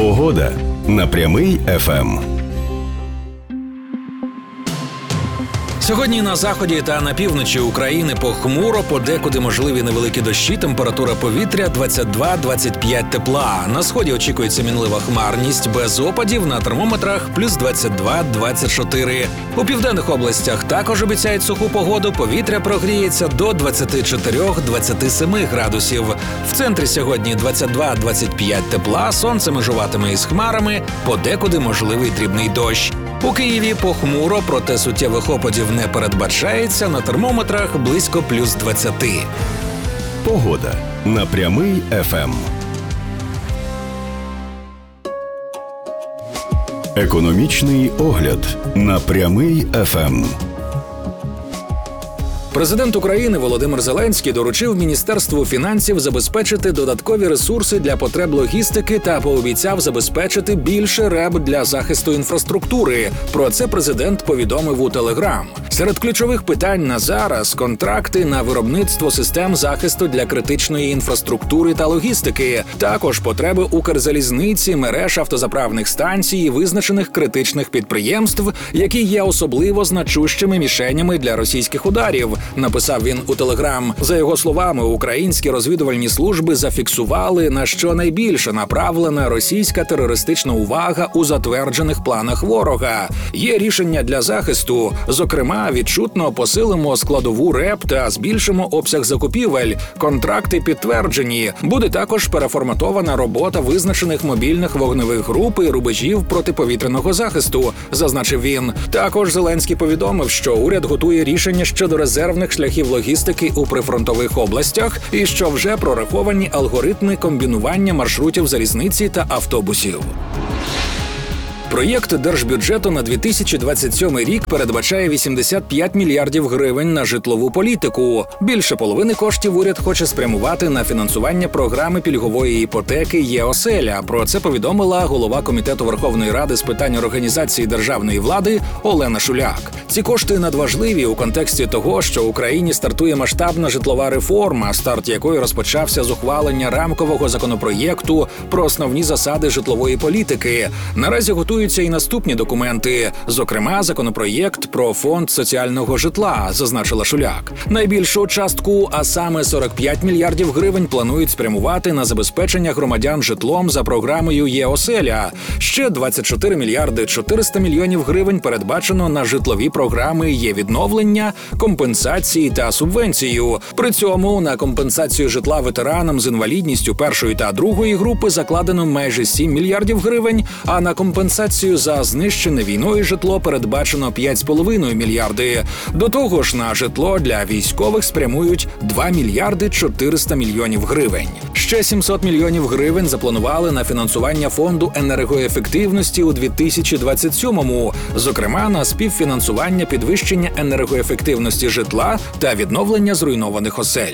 Погода на Прямий ФМ. Сьогодні на заході та на півночі України похмуро, подекуди можливі невеликі дощі, температура повітря 22-25 тепла. На сході очікується мінлива хмарність, без опадів, на термометрах плюс 22-24. У південних областях також обіцяють суху погоду, повітря прогріється до 24-27 градусів. В центрі сьогодні 22-25 тепла, сонце межуватиме із хмарами, подекуди можливий дрібний дощ. У Києві похмуро, проте суттєвих опадів не передбачається, на термометрах близько плюс 20. Погода на Прямий ФМ. Економічний огляд на Прямий ФМ. Президент України Володимир Зеленський доручив Міністерству фінансів забезпечити додаткові ресурси для потреб логістики та пообіцяв забезпечити більше РЕБ для захисту інфраструктури. Про це президент повідомив у Телеграм. Серед ключових питань на зараз – контракти на виробництво систем захисту для критичної інфраструктури та логістики, також потреби Укрзалізниці, мереж автозаправних станцій і визначених критичних підприємств, які є особливо значущими мішенями для російських ударів, написав він у Телеграм. За його словами, українські розвідувальні служби зафіксували, на що найбільше направлена російська терористична увага у затверджених планах ворога. Є рішення для захисту, зокрема, відчутно посилимо складову РЕБ та збільшимо обсяг закупівель. Контракти підтверджені. Буде також переформатована робота визначених мобільних вогневих груп і рубежів протиповітряного захисту, зазначив він. Також Зеленський повідомив, що уряд готує рішення щодо резервних шляхів логістики у прифронтових областях і що вже прораховані алгоритми комбінування маршрутів залізниці та автобусів. Проєкт держбюджету на 2027 рік передбачає 85 мільярдів гривень на житлову політику. Більше половини коштів уряд хоче спрямувати на фінансування програми пільгової іпотеки «Є-оселя». Про це повідомила голова Комітету Верховної Ради з питань організації державної влади Олена Шуляк. Ці кошти надважливі у контексті того, що в Україні стартує масштабна житлова реформа, старт якої розпочався з ухвалення рамкового законопроєкту про основні засади житлової політики. Наразі готуються і наступні документи, зокрема, законопроєкт про фонд соціального житла, зазначила Шуляк. Найбільшу частку, а саме 45 мільярдів гривень, планують спрямувати на забезпечення громадян житлом за програмою «Є-оселя». Ще 24 мільярди 400 мільйонів гривень передбачено на житлові програми «Є-відновлення», компенсації та субвенцію. При цьому на компенсацію житла ветеранам з інвалідністю першої та другої групи закладено майже 7 мільярдів гривень, а на компенсацію за знищене війною житло передбачено 5,5 мільярди. До того ж, на житло для військових спрямують 2 мільярди 400 мільйонів гривень. Ще 700 мільйонів гривень запланували на фінансування фонду енергоефективності у 2027-му, зокрема на співфінансування підвищення енергоефективності житла та відновлення зруйнованих осель.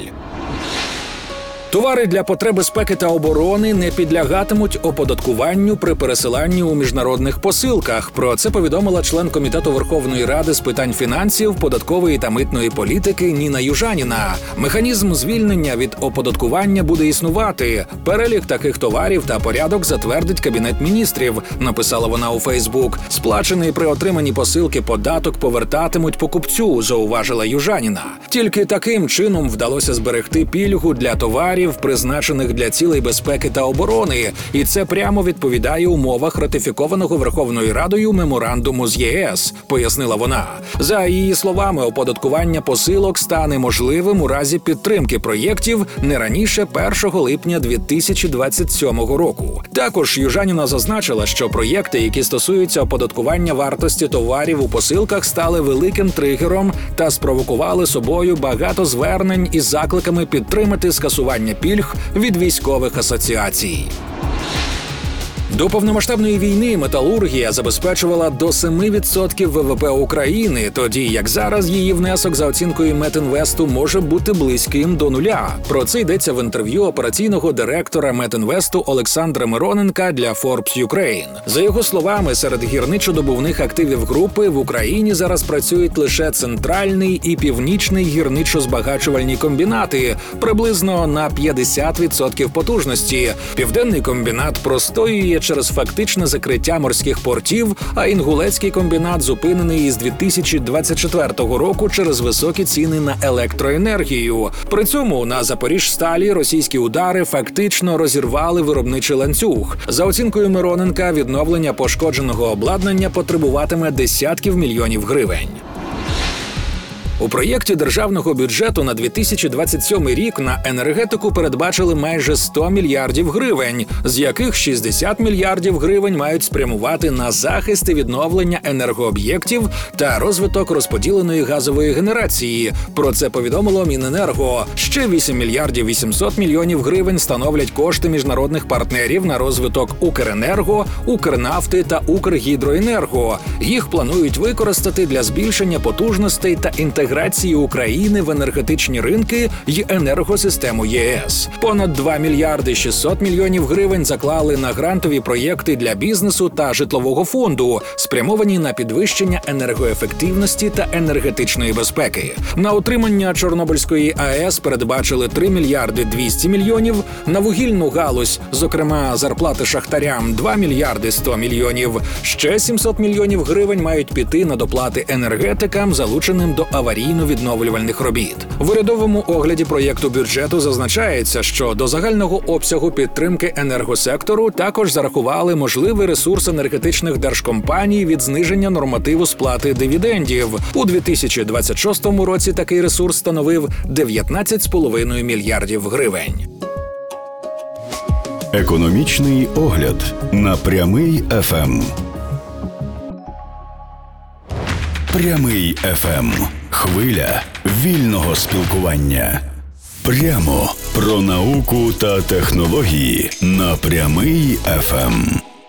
Товари для потреб безпеки та оборони не підлягатимуть оподаткуванню при пересиланні у міжнародних посилках. Про це повідомила член Комітету Верховної Ради з питань фінансів, податкової та митної політики Ніна Южаніна. Механізм звільнення від оподаткування буде існувати. Перелік таких товарів та порядок затвердить Кабінет міністрів, написала вона у Фейсбук. Сплачений при отриманні посилки податок повертатимуть покупцю, зауважила Южаніна. Тільки таким чином вдалося зберегти пільгу для товарів, призначених для цілей безпеки та оборони, і це прямо відповідає умовах ратифікованого Верховною Радою меморандуму з ЄС, пояснила вона. За її словами, оподаткування посилок стане можливим у разі підтримки проєктів не раніше 1 липня 2027 року. Також Южаніна зазначила, що проєкти, які стосуються оподаткування вартості товарів у посилках, стали великим тригером та спровокували собою багато звернень із закликами підтримати скасування пільг від військових асоціацій. До повномасштабної війни металургія забезпечувала до 7% ВВП України, тоді як зараз її внесок за оцінкою Метінвесту може бути близьким до нуля. Про це йдеться в інтерв'ю операційного директора Метінвесту Олександра Мироненка для Forbes Ukraine. За його словами, серед гірничодобувних активів групи в Україні зараз працюють лише центральний і північний гірничо-збагачувальні комбінати, приблизно на 50% потужності. Південний комбінат простоює працює через фактичне закриття морських портів, а Інгулецький комбінат зупинений із 2024 року через високі ціни на електроенергію. При цьому на Запоріжсталі російські удари фактично розірвали виробничий ланцюг. За оцінкою Мироненка, відновлення пошкодженого обладнання потребуватиме десятків мільйонів гривень. У проєкті державного бюджету на 2027 рік на енергетику передбачили майже 100 мільярдів гривень, з яких 60 мільярдів гривень мають спрямувати на захист і відновлення енергооб'єктів та розвиток розподіленої газової генерації. Про це повідомило Міненерго. Ще 8 мільярдів 800 мільйонів гривень становлять кошти міжнародних партнерів на розвиток Укренерго, Укрнафти та Укргідроенерго. Їх планують використати для збільшення потужностей та інтеграції України в енергетичні ринки й енергосистему ЄС. Понад 2 мільярди 600 мільйонів гривень заклали на грантові проєкти для бізнесу та житлового фонду, спрямовані на підвищення енергоефективності та енергетичної безпеки. На утримання Чорнобильської АЕС передбачили 3 мільярди 200 мільйонів, на вугільну галузь, зокрема зарплати шахтарям, 2 мільярди 100 мільйонів. Ще 700 мільйонів гривень мають піти на доплати енергетикам, залученим до аварійно-відновлювальних робіт. В урядовому огляді проєкту бюджету зазначається, що до загального обсягу підтримки енергосектору також зарахували можливий ресурс енергетичних держкомпаній від зниження нормативу сплати дивідендів. У 2026 році такий ресурс становив 19,5 мільярдів гривень. Економічний огляд на Прямий ФМ. Прямий ФМ. Хвиля вільного спілкування. Прямо про науку та технології на Прямий ФМ.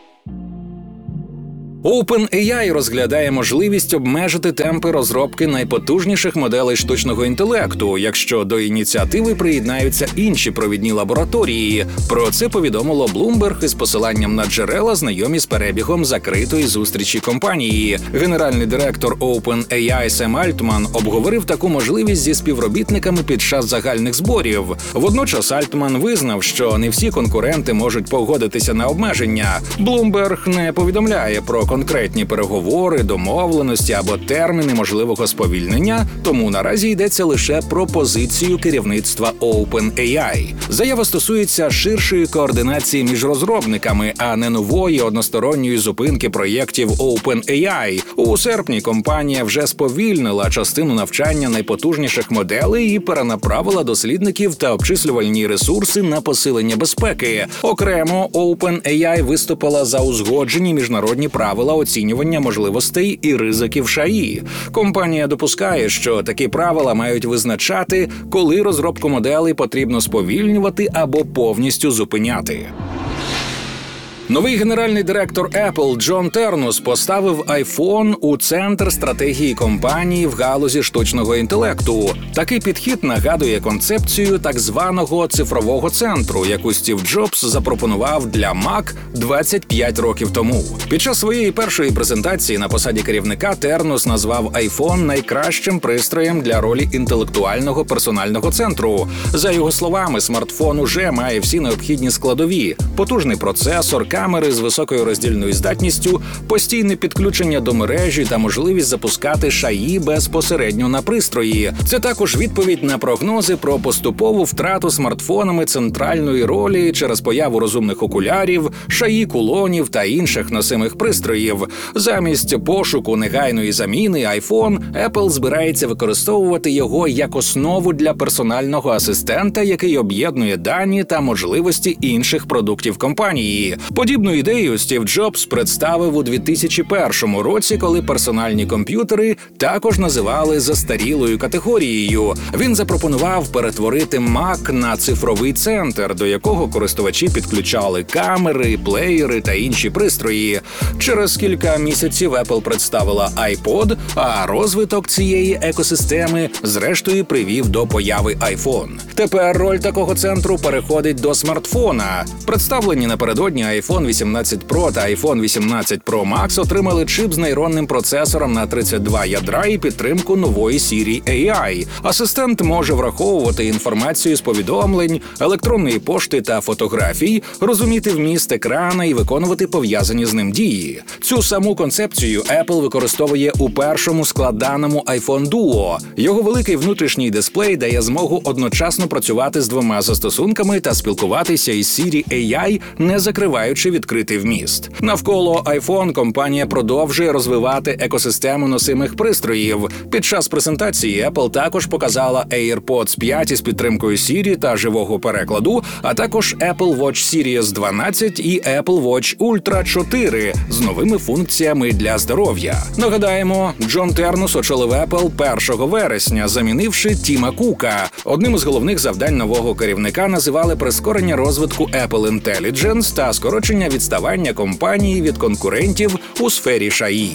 OpenAI розглядає можливість обмежити темпи розробки найпотужніших моделей штучного інтелекту, якщо до ініціативи приєднаються інші провідні лабораторії. Про це повідомило Bloomberg із посиланням на джерела, знайомі з перебігом закритої зустрічі компанії. Генеральний директор OpenAI Сем Альтман обговорив таку можливість зі співробітниками під час загальних зборів. Водночас Альтман визнав, що не всі конкуренти можуть погодитися на обмеження. Bloomberg не повідомляє про конкретні переговори, домовленості або терміни можливого сповільнення, тому наразі йдеться лише про позицію керівництва OpenAI. Заява стосується ширшої координації між розробниками, а не нової односторонньої зупинки проєктів OpenAI. У серпні компанія вже сповільнила частину навчання найпотужніших моделей і перенаправила дослідників та обчислювальні ресурси на посилення безпеки. Окремо, OpenAI виступила за узгоджені міжнародні правила оцінювання можливостей і ризиків ШАІ. Компанія допускає, що такі правила мають визначати, коли розробку моделей потрібно сповільнювати або повністю зупиняти. Новий генеральний директор Apple Джон Тернус поставив iPhone у центр стратегії компанії в галузі штучного інтелекту. Такий підхід нагадує концепцію так званого цифрового центру, яку Стів Джобс запропонував для Mac 25 років тому. Під час своєї першої презентації на посаді керівника Тернус назвав iPhone найкращим пристроєм для ролі інтелектуального персонального центру. За його словами, смартфон уже має всі необхідні складові – потужний процесор, камери з високою роздільною здатністю, постійне підключення до мережі та можливість запускати ШАІ безпосередньо на пристрої. Це також відповідь на прогнози про поступову втрату смартфонами центральної ролі через появу розумних окулярів, ШАІ-кулонів та інших носимих пристроїв. Замість пошуку негайної заміни iPhone, Apple збирається використовувати його як основу для персонального асистента, який об'єднує дані та можливості інших продуктів компанії. Подібну ідею Стів Джобс представив у 2001 році, коли персональні комп'ютери також називали застарілою категорією. Він запропонував перетворити Mac на цифровий центр, до якого користувачі підключали камери, плеєри та інші пристрої. Через кілька місяців Apple представила iPod, а розвиток цієї екосистеми зрештою привів до появи iPhone. Тепер роль такого центру переходить до смартфона. Представлені напередодні iPhone iPhone 18 Pro та iPhone 18 Pro Max отримали чип з нейронним процесором на 32 ядра і підтримку нової Siri AI. Асистент може враховувати інформацію з повідомлень, електронної пошти та фотографій, розуміти вміст екрана і виконувати пов'язані з ним дії. Цю саму концепцію Apple використовує у першому складаному iPhone Duo. Його великий внутрішній дисплей дає змогу одночасно працювати з двома застосунками та спілкуватися із Siri AI, не закриваючи відкритий вміст. Навколо iPhone компанія продовжує розвивати екосистему носимих пристроїв. Під час презентації Apple також показала AirPods 5 із підтримкою Siri та живого перекладу, а також Apple Watch Series 12 і Apple Watch Ultra 4 з новими функціями для здоров'я. Нагадаємо, Джон Тернус очолив Apple 1 вересня, замінивши Тіма Кука. Одним із головних завдань нового керівника називали прискорення розвитку Apple Intelligence та скорочення відставання компанії від конкурентів у сфері ШАІ.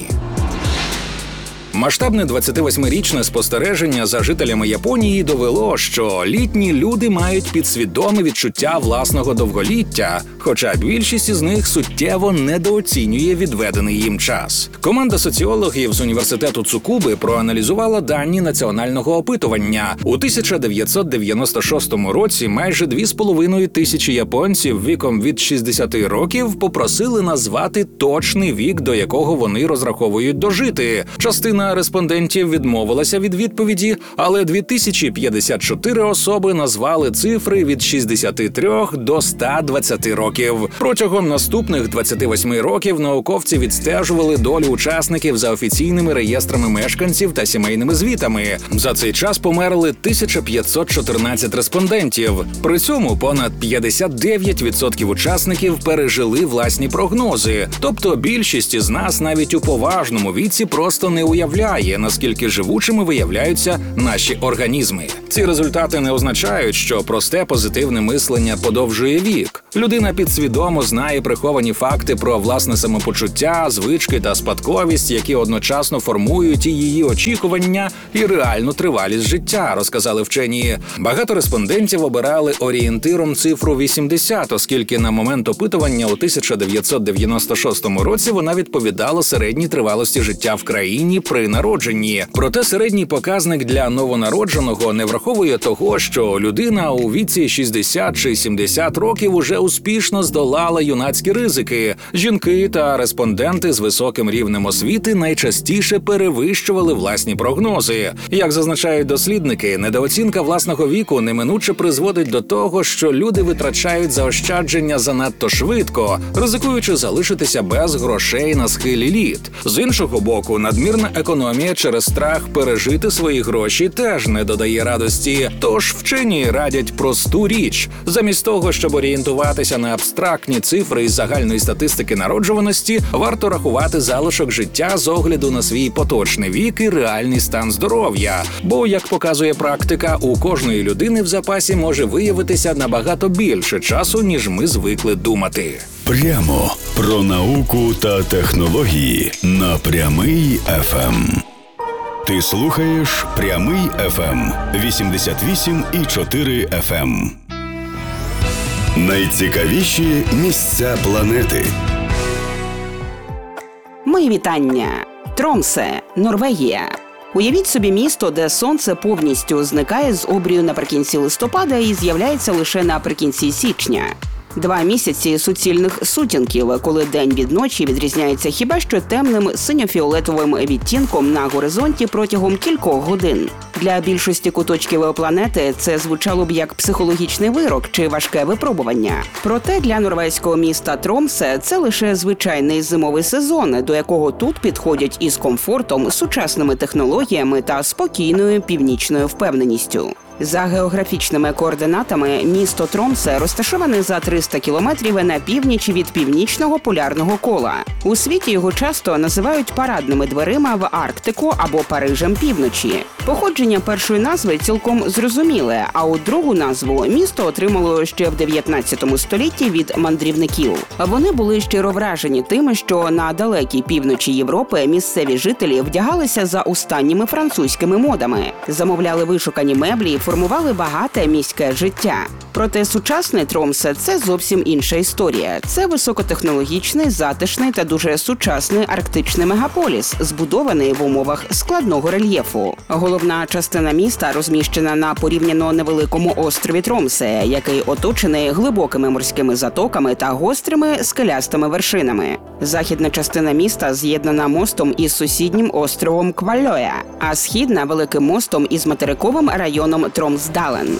Масштабне 28-річне спостереження за жителями Японії довело, що літні люди мають підсвідоме відчуття власного довголіття, хоча більшість із них суттєво недооцінює відведений їм час. Команда соціологів з університету Цукуби проаналізувала дані національного опитування. У 1996 році майже 2,5 тисячі японців віком від 60 років попросили назвати точний вік, до якого вони розраховують дожити. Частина респондентів відмовилася від відповіді, але 2054 особи назвали цифри від 63 до 120 років. Протягом наступних 28 років науковці відстежували долю учасників за офіційними реєстрами мешканців та сімейними звітами. За цей час померли 1514 респондентів. При цьому понад 59% учасників пережили власні прогнози. Тобто більшість із нас навіть у поважному віці просто не уявляє, наскільки живучими виявляються наші організми. Ці результати не означають, що просте позитивне мислення подовжує вік. Людина підсвідомо знає приховані факти про власне самопочуття, звички та спадковість, які одночасно формують і її очікування, і реальну тривалість життя, розказали вчені. Багато респондентів обирали орієнтиром цифру 80, оскільки на момент опитування у 1996 році вона відповідала середній тривалості життя в країні при народженні. Проте середній показник для новонародженого не враховує того, що людина у віці 60 чи 70 років уже успішно здолала юнацькі ризики. Жінки та респонденти з високим рівнем освіти найчастіше перевищували власні прогнози. Як зазначають дослідники, недооцінка власного віку неминуче призводить до того, що люди витрачають заощадження занадто швидко, ризикуючи залишитися без грошей на схилі літ. З іншого боку, надмірна економія через страх пережити свої гроші теж не додає радості. Тож вчені радять просту річ. Замість того, щоб орієнтуватися на абстрактні цифри із загальної статистики народжуваності, варто рахувати залишок життя з огляду на свій поточний вік і реальний стан здоров'я. Бо, як показує практика, у кожної людини в запасі може виявитися набагато більше часу, ніж ми звикли думати. Прямо про науку та технології на Прямий ФМ. Ти слухаєш Прямий ФМ 88,4 FM. Найцікавіші місця планети. Мої вітання. Тромсе, Норвегія. Уявіть собі місто, де сонце повністю зникає з обрію наприкінці листопада і з'являється лише наприкінці січня. 2 місяці суцільних сутінків, коли день від ночі відрізняється хіба що темним синьо-фіолетовим відтінком на горизонті протягом кількох годин. Для більшості куточків планети це звучало б як психологічний вирок чи важке випробування. Проте для норвезького міста Тромсе це лише звичайний зимовий сезон, до якого тут підходять із комфортом, сучасними технологіями та спокійною північною впевненістю. За географічними координатами місто Тромсе розташоване за 300 кілометрів на північ від північного полярного кола. У світі його часто називають парадними дверима в Арктику або Парижем півночі. Походження першої назви цілком зрозуміле, а от другу назву місто отримало ще в 19 столітті від мандрівників. Вони були щиро вражені тим, що на далекій півночі Європи місцеві жителі вдягалися за останніми французькими модами, замовляли вишукані меблі, формували багате міське життя. Проте сучасний Тромсе – це зовсім інша історія. Це високотехнологічний, затишний та дуже сучасний арктичний мегаполіс, збудований в умовах складного рельєфу. Головна частина міста розміщена на порівняно невеликому острові Тромсе, який оточений глибокими морськими затоками та гострими скелястими вершинами. Західна частина міста з'єднана мостом із сусіднім островом Квальоя, а східна – великим мостом із материковим районом Тромсдален.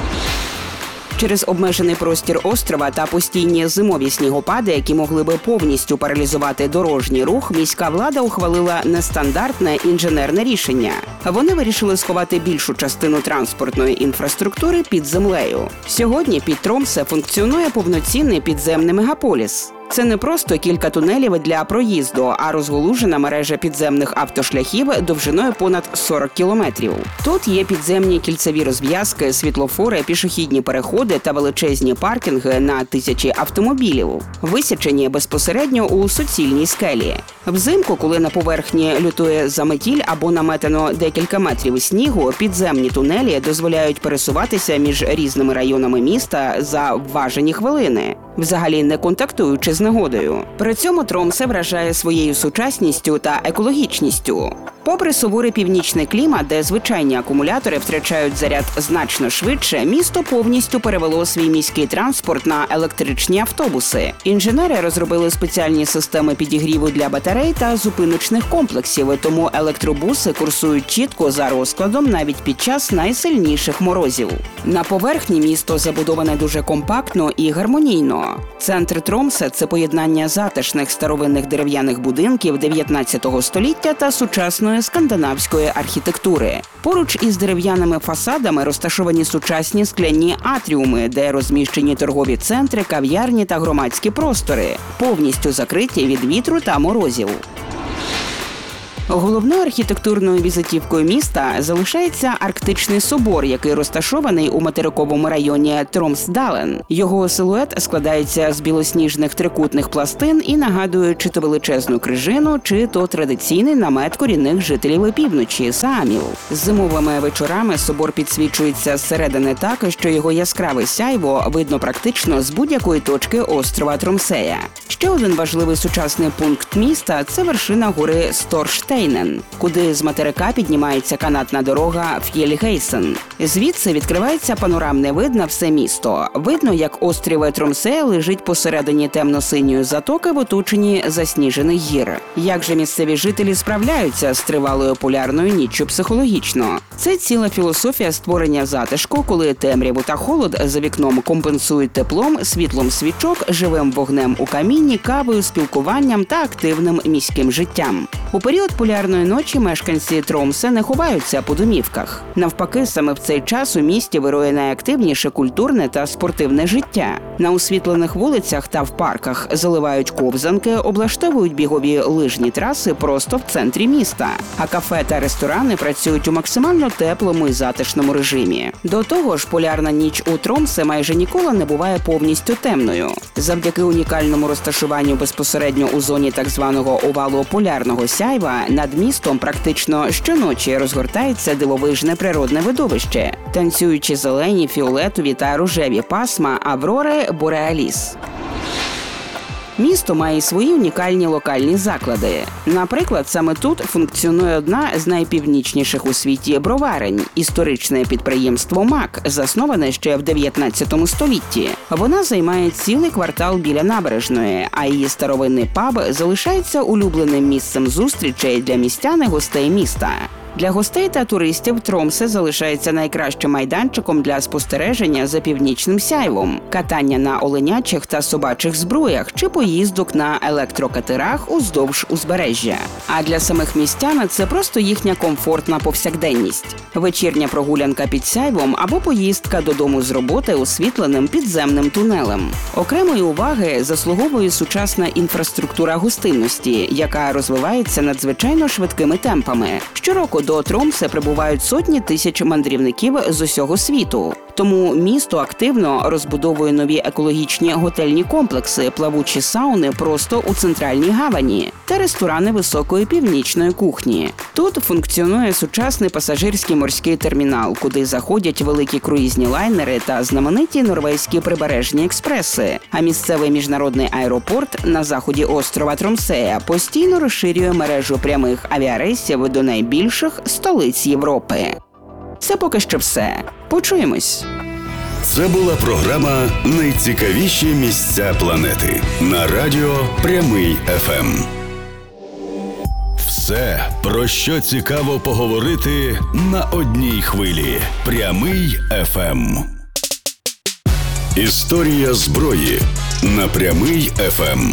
Через обмежений простір острова та постійні зимові снігопади, які могли би повністю паралізувати дорожній рух, міська влада ухвалила нестандартне інженерне рішення. Вони вирішили сховати більшу частину транспортної інфраструктури під землею. Сьогодні під Тромсе функціонує повноцінний підземний мегаполіс. Це не просто кілька тунелів для проїзду, а розголужена мережа підземних автошляхів довжиною понад 40 кілометрів. Тут є підземні кільцеві розв'язки, світлофори, пішохідні переходи та величезні паркінги на тисячі автомобілів, висічені безпосередньо у суцільній скелі. Взимку, коли на поверхні лютує заметіль або наметено декілька метрів снігу, підземні тунелі дозволяють пересуватися між різними районами міста за вважені хвилини, взагалі не контактуючи з негодою. При цьому Тромсе вражає своєю сучасністю та екологічністю. Попри суворий північний клімат, де звичайні акумулятори втрачають заряд значно швидше, місто повністю перевело свій міський транспорт на електричні автобуси. Інженери розробили спеціальні системи підігріву для батарей та зупиночних комплексів, тому електробуси курсують чітко за розкладом навіть під час найсильніших морозів. На поверхні місто забудоване дуже компактно і гармонійно. Центр Тромсе – це поєднання затишних старовинних дерев'яних будинків 19 століття та сучасної скандинавської архітектури. Поруч із дерев'яними фасадами розташовані сучасні скляні атріуми, де розміщені торгові центри, кав'ярні та громадські простори, повністю закриті від вітру та морозів. Головною архітектурною візитівкою міста залишається Арктичний собор, який розташований у материковому районі Тромсдален. Його силует складається з білосніжних трикутних пластин і нагадує чи то величезну крижину, чи то традиційний намет корінних жителів півночі – саамів. Зимовими вечорами собор підсвічується зсередини так, що його яскраве сяйво видно практично з будь-якої точки острова Тромсея. Ще один важливий сучасний пункт міста – це вершина гори Сторштейнен, куди з материка піднімається канатна дорога Ф'єльгейсен. Звідси відкривається панорамний вид на все місто. Видно, як острів Тромсе лежить посередині темно-синьої затоки в оточенні засніжених гір. Як же місцеві жителі справляються з тривалою полярною ніччю психологічно? Це ціла філософія створення затишку, коли темряву та холод за вікном компенсують теплом, світлом свічок, живим вогнем у каміні, кавою, спілкуванням та активним міським життям. У період полярної ночі мешканці Тромсе не ховаються по домівках. Навпаки, саме в цей час у місті вирує найактивніше культурне та спортивне життя. На освітлених вулицях та в парках заливають ковзанки, облаштовують бігові лижні траси просто в центрі міста. А кафе та ресторани працюють у максимально теплому і затишному режимі. До того ж, полярна ніч у Тромсе майже ніколи не буває повністю темною. Завдяки унікальному розташуванню безпосередньо у зоні так званого овалу полярного сяйва над містом практично щоночі розгортається дивовижне природне видовище – танцюючі зелені, фіолетові та рожеві пасма аврори бореаліс. Місто має свої унікальні локальні заклади. Наприклад, саме тут функціонує одна з найпівнічніших у світі броварень – історичне підприємство МАК, засноване ще в 19 столітті. Вона займає цілий квартал біля набережної, а її старовинний паб залишається улюбленим місцем зустрічей для містян і гостей міста. Для гостей та туристів Тромсе залишається найкращим майданчиком для спостереження за північним сяйвом, катання на оленячих та собачих збруях чи поїздок на електрокатерах уздовж узбережжя. А для самих містян це просто їхня комфортна повсякденність. Вечірня прогулянка під сяйвом або поїздка додому з роботи освітленим підземним тунелем. Окремої уваги заслуговує сучасна інфраструктура гостинності, яка розвивається надзвичайно швидкими темпами. Щороку до Тромсе прибувають сотні тисяч мандрівників з усього світу. Тому місто активно розбудовує нові екологічні готельні комплекси, плавучі сауни просто у центральній гавані та ресторани високої північної кухні. Тут функціонує сучасний пасажирський морський термінал, куди заходять великі круїзні лайнери та знамениті норвезькі прибережні експреси. А місцевий міжнародний аеропорт на заході острова Тромсея постійно розширює мережу прямих авіарейсів до найбільших столиць Європи. Це поки що все. Почуємось. Це була програма «Найцікавіші місця планети» на радіо Прямий ФМ. Все, про що цікаво поговорити на одній хвилі. Прямий ФМ. Історія зброї на Прямий ФМ.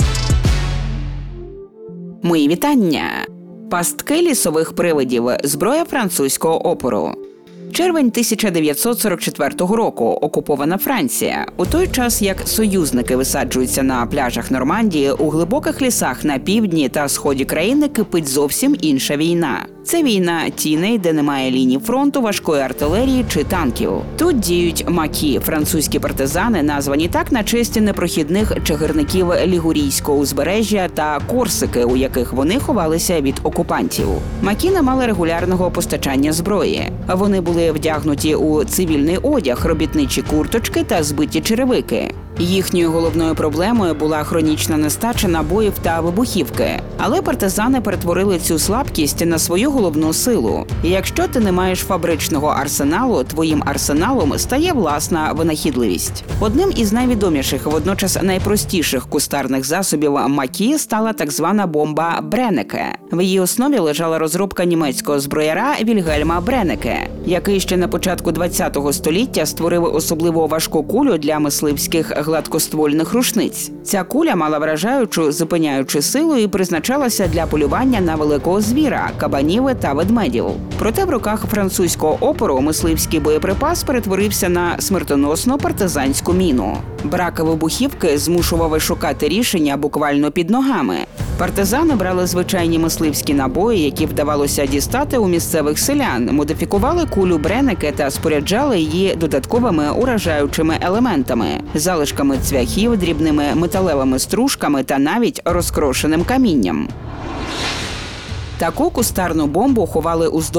Мої вітання. Пастки лісових привидів. Зброя французького опору. Червень 1944 року. Окупована Франція. У той час, як союзники висаджуються на пляжах Нормандії, у глибоких лісах на півдні та сході країни кипить зовсім інша війна. Це війна тіней, де немає ліній фронту, важкої артилерії чи танків. Тут діють макі – французькі партизани, названі так на честь непрохідних чигирників Лігурійського узбережжя та Корсики, у яких вони ховалися від окупантів. Макі не мали регулярного постачання зброї. Вони були вдягнуті у цивільний одяг, робітничі курточки та збиті черевики. Їхньою головною проблемою була хронічна нестача набоїв та вибухівки. Але партизани перетворили цю слабкість на свою головну силу. Якщо ти не маєш фабричного арсеналу, твоїм арсеналом стає власна винахідливість. Одним із найвідоміших, водночас найпростіших кустарних засобів макі стала так звана бомба Бренеке. В її основі лежала розробка німецького зброяра Вільгельма Бренеке, який ще на початку ХХ століття створив особливо важку кулю для мисливських гладкоствольних рушниць. Ця куля мала вражаючу, зупиняючу силу і призначалася для полювання на великого звіра – кабанів та ведмедів. Проте в руках французького опору мисливський боєприпас перетворився на смертоносну партизанську міну. Брак вибухівки змушував шукати рішення буквально під ногами. Партизани брали звичайні мисливські набої, які вдавалося дістати у місцевих селян, модифікували кулю Бренеке та споряджали її додатковими уражаючими елементами – залишками цвяхів, дрібними металевими стружками та навіть розкрошеним камінням. Таку кустарну бомбу ховали у